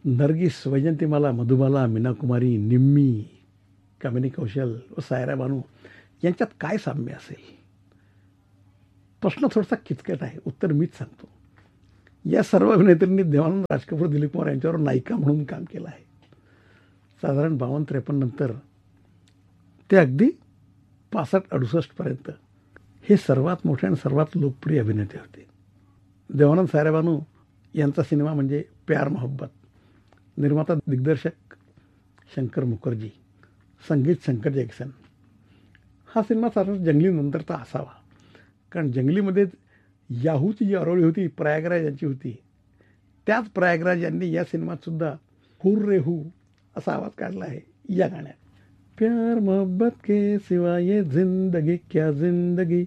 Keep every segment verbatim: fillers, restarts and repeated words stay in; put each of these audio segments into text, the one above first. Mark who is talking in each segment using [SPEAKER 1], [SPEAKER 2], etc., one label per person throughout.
[SPEAKER 1] नर्गिस, वैजंतीमाला, मधुबाला, मीनाकुमारी, निम्मी, कामिनी कौशल व सायरा बानू यांच्यात काय साम्य असेल? प्रश्न थोडासा किचकट आहे, उत्तर मीच सांगतो. या सर्व अभिनेत्रींनी देवानंद राजकपूर, दिलीप कुमार यांच्यावर नायिका म्हणून काम केलं आहे. साधारण बावन्न त्रेपन्न नंतर ते अगदी पासष्ट अडुसष्टपर्यंत हे सर्वात मोठे आणि सर्वात लोकप्रिय अभिनेते होते. देवानंद सायरा बानू यांचा सिनेमा म्हणजे प्यार मोहब्बत. निर्माता दिग्दर्शक शंकर मुखर्जी, संगीत शंकर जॅक्सन. हा सिनेमा साधारण जंगली नंतरचा असावा, कारण जंगलीमध्ये याहूची जी अरोळी होती, प्रयागराज यांची होती, त्याच प्रयागराज यांनी या सिनेमातसुद्धा हुर रे हू असा आवाज काढला आहे या गाण्यात. प्यार मोहब्बत के सिवा ये जिंदगी क्या जिंदगी.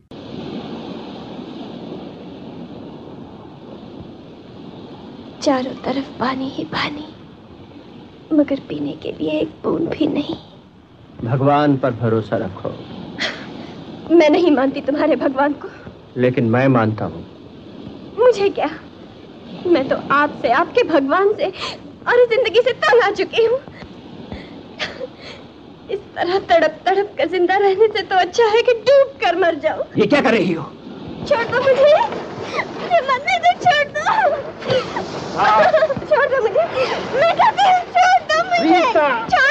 [SPEAKER 2] चारों तरफ पानी ही पानी, मगर पीने के लिए एक बूंद भी नहीं.
[SPEAKER 3] भगवान पर भरोसा रखो.
[SPEAKER 2] मैं नहीं मानती तुम्हारे भगवान को.
[SPEAKER 3] लेकिन मैं मानता हूँ.
[SPEAKER 2] मुझे क्या, मैं तो आपसे, आपके भगवान से और जिंदगी से तंग आ चुकी हूँ. इस तरह तड़प तड़प कर जिंदा रहने से तो अच्छा है कि डूब कर मर जाऊं.
[SPEAKER 3] ये क्या कर रही हो?
[SPEAKER 2] छोड़ दो मुझे, मुझे मरने दो, छोड़ दो. छोड़ दो मुझे, मैं कहती हूँ छोड़ दो मुझे. छोड़